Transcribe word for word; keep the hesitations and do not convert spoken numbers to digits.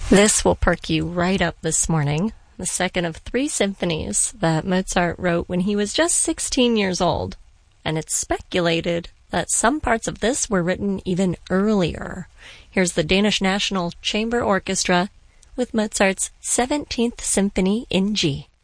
This will perk you right up this morning. The second of three symphonies that Mozart wrote when he was just sixteen years old. And it's speculated that some parts of this were written even earlier. Here's the Danish National Chamber Orchestra with Mozart's seventeenth Symphony in G.